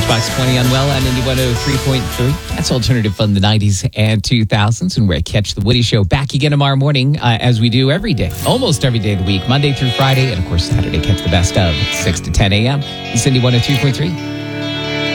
Matchbox 20 on Well on Indie 103.3. That's alternative from the 90s and 2000s. And we're Catch the Woody Show back again tomorrow morning, as we do every day, almost every day of the week, Monday through Friday. And of course, Saturday, catch the best of 6 to 10 a.m. It's Indie 103.3.